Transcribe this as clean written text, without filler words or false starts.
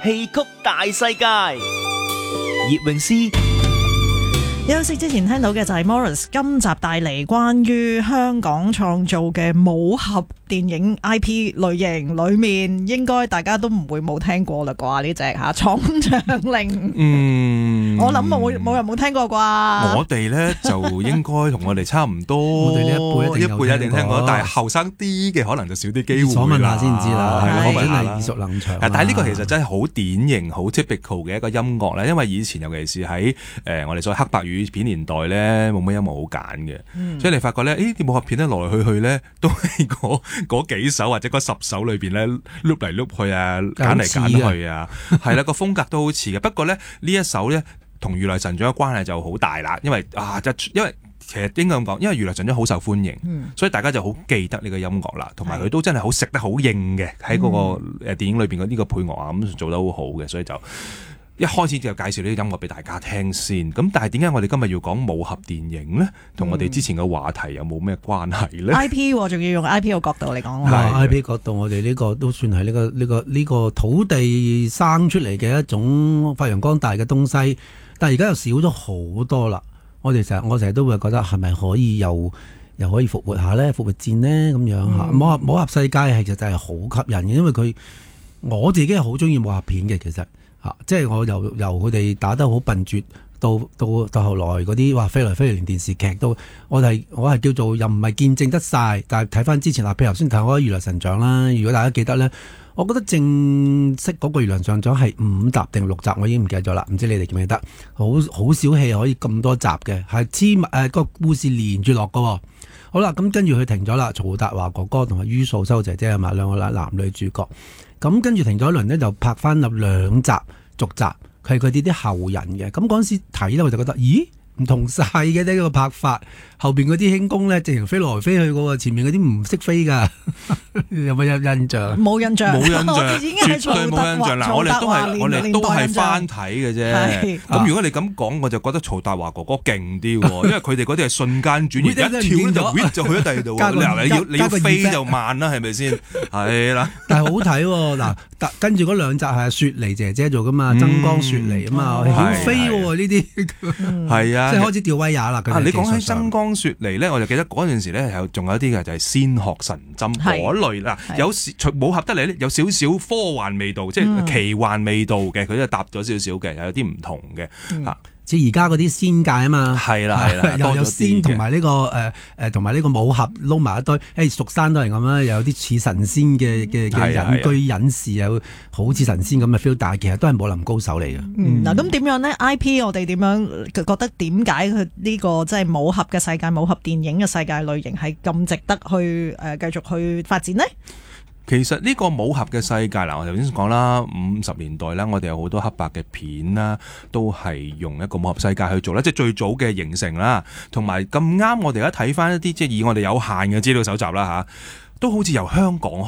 戲曲大世界，葉詠詩。 休息之前聽到嘅就係 Morris 今集帶嚟關於香港創造嘅武俠電影 IP 類型裏面，應該大家都唔會冇聽過啦啩呢隻嚇闖將令。我諗冇人冇聽過啩。 我哋咧就應該同我哋差唔多， 我哋呢一輩一定聽過，但係後生啲嘅可能就少啲機會啦。 所問下先知啦， 係真係耳熟能詳。 但係呢個其實真係好典型、好 typical 嘅一個音樂咧，因為以前尤其是喺我哋所謂黑白語片年代咧，冇乜音樂好揀嘅，所以你發覺咧，啲武俠片咧來來去去咧都係嗰幾首或者嗰10首裏邊咧碌嚟碌去啊，揀嚟揀去啊，係啦，個風格都好似嘅。不過咧呢一首咧同如來神掌嘅關係就好大啦，因為其實應該咁講，因為如來神掌好受歡迎，所以大家就好記得呢個音樂啦，同埋佢都真係好食得好應嘅，喺嗰個電影裏邊嘅呢個配樂啊，咁做得好好嘅，所以就一開始就介紹呢啲音樂俾大家聽先。咁但係點解我哋今日要講武俠電影呢？同我哋之前嘅話題有冇咩關係呢 ？IP 仲要用 IP 嘅角度嚟講， 係 IP 角度，我哋呢個都算係呢個土地生出嚟嘅一種發揚光大嘅東西，但係而家又少咗好多啦。我成日都會覺得係咪可以又可以復活下咧？復活戰呢？咁樣嚇。武俠世界係其實就係好吸引嘅，因為我自己係好中意武俠片嘅，其實嚇，即係我由佢哋打得好笨拙到後來嗰啲飛來飛去連電視劇都，我係叫做又唔係見證得晒，但係睇翻之前譬如頭先睇開《如來神掌》啦，如果大家記得咧。我覺得正式嗰個《如來神掌》係5集定6集，我已經唔記得咗啦。唔知你哋記唔記得？好少戲可以咁多集嘅，係個故事連住落㗎。好啦，咁跟住佢停咗啦。曹達華哥哥同埋于素秋姐姐係嘛，兩個男女主角。咁跟住停咗一輪呢，就拍翻入2集續集，係佢哋啲後人嘅。咁嗰陣時睇咧，我就覺得，咦？唔同晒嘅呢個拍法，後邊嗰啲輕功咧，直情飛來飛去嘅，前面嗰啲唔識飛噶，有冇印象？ 冇印象， 冇印象， 絕對冇印象。嗱，我哋都係翻睇嘅啫。咁如果你咁講，我就覺得曹達華哥哥勁啲，因為佢哋嗰啲係瞬間轉移，一跳咧就去咗第二度。你要飛就慢啦，係咪先？係啦。但係好睇嗱，跟住嗰2集係雪梨姐姐做噶嘛，曾江雪梨啊嘛，好飛呢啲，係啊。即係開始吊威亞啦！ 你講起曾江雪梨咧，我就記得嗰陣時咧，仲有啲嘅就係仙鶴神針嗰類啦。有時武俠得嚟咧，有少少科幻味道，即係奇幻味道嘅，佢都搭咗少少嘅，有啲唔同嘅嚇。 似而家嗰啲仙界啊嘛， 係啦， 又有仙同埋呢個同埋呢個武俠撈埋一堆，蜀山都係咁啦，又有啲似神仙嘅隱居隱士，有好似神仙咁嘅 feel，但係其實都係武林高手嚟嘅。 嗱咁點樣呢 IP 我哋點樣覺得點解佢呢個即係武俠嘅世界、武俠電影嘅世界類型係咁值得去繼續去發展呢？ 其實呢個武俠嘅世界嗱，我頭先講啦，50年代啦，我哋有好多黑白嘅片啦，都係用一個武俠世界去做啦，即係最早嘅形成啦，同埋咁啱我哋而家睇翻一啲即係以我哋有限嘅資料搜集啦嚇，都好似由香港